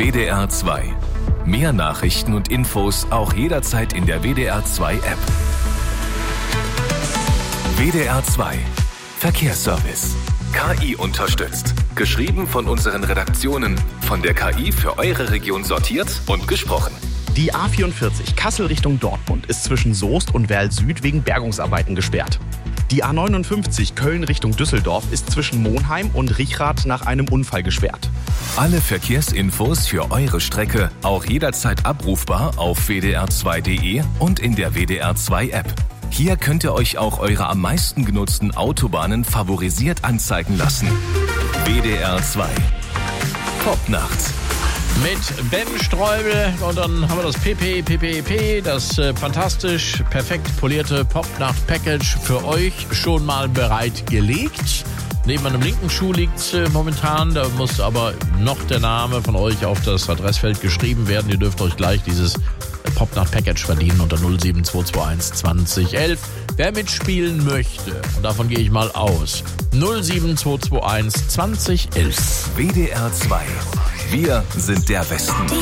WDR 2. Mehr Nachrichten und Infos auch jederzeit in der WDR 2 App. WDR 2. Verkehrsservice. KI unterstützt. Geschrieben von unseren Redaktionen. Von der KI für eure Region sortiert und gesprochen. Die A44 Kassel Richtung Dortmund ist zwischen Soest und Werl Süd wegen Bergungsarbeiten gesperrt. Die A59 Köln Richtung Düsseldorf ist zwischen Monheim und Richrath nach einem Unfall gesperrt. Alle Verkehrsinfos für eure Strecke auch jederzeit abrufbar auf wdr2.de und in der WDR 2 App. Hier könnt ihr euch auch eure am meisten genutzten Autobahnen favorisiert anzeigen lassen. WDR 2. Popnacht. Mit Ben Streubel und dann haben wir das PP, das fantastisch, perfekt polierte Popnacht-Package für euch schon mal bereitgelegt. Neben meinem linken Schuh liegt momentan, da muss aber noch der Name von euch auf das Adressfeld geschrieben werden. Ihr dürft euch gleich dieses Popnacht-Package verdienen unter 07221 2011. Wer mitspielen möchte, und davon gehe ich mal aus, 07221 2011. WDR 2. Wir sind der Westen.